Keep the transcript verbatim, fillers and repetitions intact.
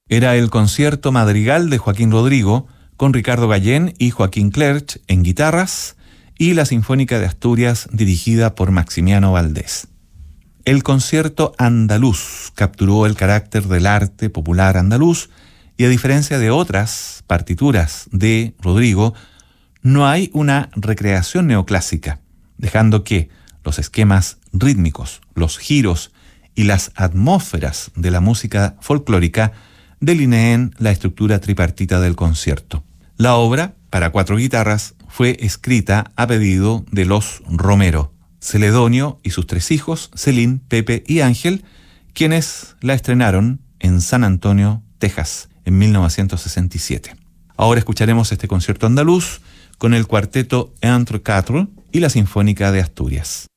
Era el concierto madrigal de Joaquín Rodrigo, con Ricardo Gallén y Joaquín Clerch en guitarras, y la Sinfónica de Asturias dirigida por Maximiano Valdés. El concierto andaluz capturó el carácter del arte popular andaluz y, a diferencia de otras partituras de Rodrigo, no hay una recreación neoclásica, dejando que los esquemas rítmicos, los giros y las atmósferas de la música folclórica delineen la estructura tripartita del concierto. La obra, para cuatro guitarras, fue escrita a pedido de los Romero, Celedonio y sus tres hijos, Celín, Pepe y Ángel, quienes la estrenaron en San Antonio, Texas, en mil novecientos sesenta y siete. Ahora escucharemos este concierto andaluz con el cuarteto Entre Quatre y la Sinfónica de Asturias.